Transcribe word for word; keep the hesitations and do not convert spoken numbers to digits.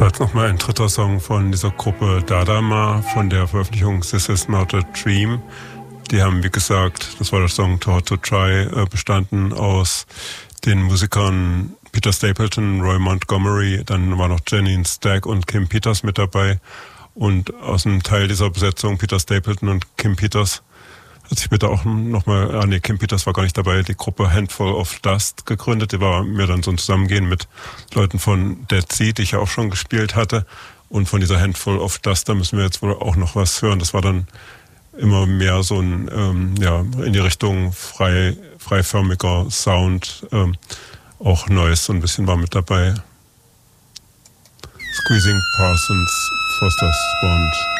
war jetzt nochmal ein dritter Song von dieser Gruppe Dadama von der Veröffentlichung This Is Not a Dream. Die haben, wie gesagt, das war der Song To Hot to Try, bestanden aus den Musikern Peter Stapleton, Roy Montgomery, dann war noch Janine Stagg und Kim Peters mit dabei. Und aus einem Teil dieser Besetzung, Peter Stapleton und Kim Peters, hat sich bitte auch nochmal, ah nee, Kim Peters war gar nicht dabei, die Gruppe Handful of Dust gegründet. Die war mir dann so ein Zusammengehen mit Leuten von Dead Sea, die ich ja auch schon gespielt hatte. Und von dieser Handful of Dust, da müssen wir jetzt wohl auch noch was hören. Das war dann immer mehr so ein, ähm, ja, in die Richtung frei, freiförmiger Sound. Ähm, auch Neues so ein bisschen war mit dabei. Squeezing Parsons, Foster's Bond.